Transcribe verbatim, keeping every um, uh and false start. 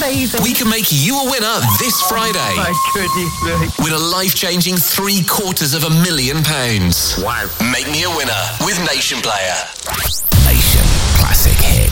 amazing. We can make you a winner this Friday. Oh, my goodness me. Win a life-changing three quarters of a million pounds. Wow. Make me a winner with Nation Player. Nation Classic Hits.